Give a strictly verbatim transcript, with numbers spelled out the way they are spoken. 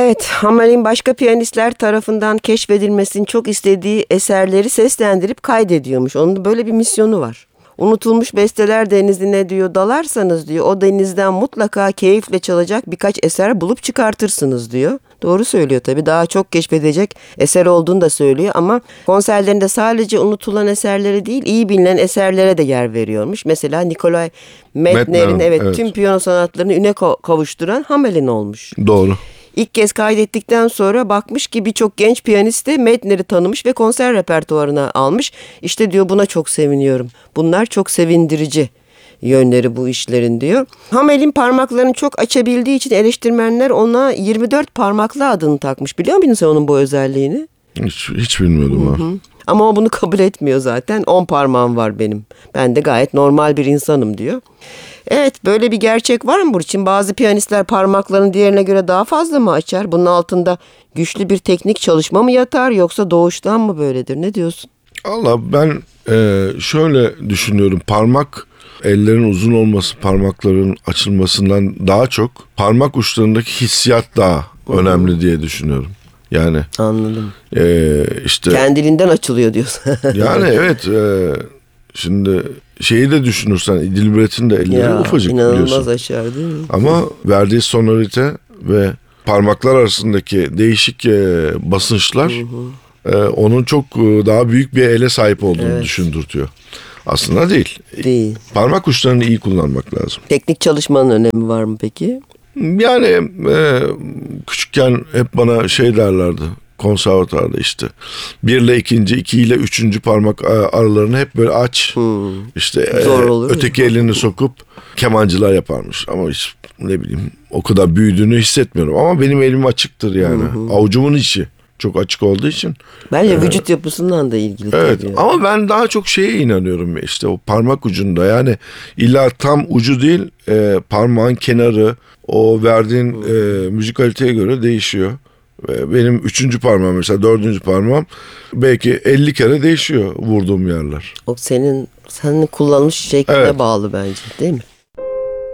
Evet, Hamel'in başka piyanistler tarafından keşfedilmesini çok istediği eserleri seslendirip kaydediyormuş. Onun da böyle bir misyonu var. Unutulmuş besteler denizine diyor dalarsanız diyor o denizden mutlaka keyifle çalacak birkaç eser bulup çıkartırsınız diyor. Doğru söylüyor tabii, daha çok keşfedecek eser olduğunu da söylüyor ama konserlerinde sadece unutulan eserleri değil iyi bilinen eserlere de yer veriyormuş. Mesela Nikolay Medtner'in evet, evet tüm piyano sanatlarını üne kavuşturan Hamel'in olmuş. Doğru. İlk kez kaydettikten sonra bakmış ki birçok genç piyanist de Medtner'i tanımış ve konser repertuarına almış. İşte diyor buna çok seviniyorum. Bunlar çok sevindirici yönleri bu işlerin diyor. Hamel'in parmaklarını çok açabildiği için eleştirmenler ona yirmi dört parmaklı adını takmış. Biliyor musun sen onun bu özelliğini? Hiç, hiç bilmiyordum ha. Ama o bunu kabul etmiyor zaten. on parmağım var benim. Ben de gayet normal bir insanım diyor. Evet, böyle bir gerçek var mı bunun için? Bazı piyanistler parmaklarını diğerine göre daha fazla mı açar? Bunun altında güçlü bir teknik çalışma mı yatar yoksa doğuştan mı böyledir? Ne diyorsun? Allah ben e, şöyle düşünüyorum. Parmak ellerin uzun olması parmakların açılmasından daha çok parmak uçlarındaki hissiyat daha Hı-hı. önemli diye düşünüyorum. Yani anladım. E, işte kendiliğinden açılıyor diyorsun. Yani evet e, şimdi şeyi de düşünürsen Dilbret'in de elleri ya, ufacık inanılmaz biliyorsun. İnanılmaz aşar değil mi? Ama verdiği sonorite ve parmaklar arasındaki değişik e, basınçlar e, onun çok e, daha büyük bir ele sahip olduğunu evet. düşündürtüyor. Aslında değil. Değil. Parmak uçlarını iyi kullanmak lazım. Teknik çalışmanın önemi var mı peki? Yani e, küçükken hep bana şey derlerdi. Konservatuarda işte bir ile ikinci, iki ile üçüncü parmak aralarını hep böyle aç. Hmm. İşte Zor e, olur öteki mi? elini sokup kemancılar yaparmış. Ama hiç ne bileyim o kadar büyüdüğünü hissetmiyorum. Ama benim elim açıktır yani. Hmm. Avucumun içi çok açık olduğu için. Bence e, vücut yapısından da ilgili. Evet tabii. Ama ben daha çok şeye inanıyorum işte o parmak ucunda. Yani illa tam ucu değil e, parmağın kenarı o verdiğin hmm. e, müzikaliteye göre değişiyor. Benim üçüncü parmağım mesela dördüncü parmağım belki elli kere değişiyor vurduğum yerler. O senin senin kullanmış şekline evet. bağlı bence değil mi?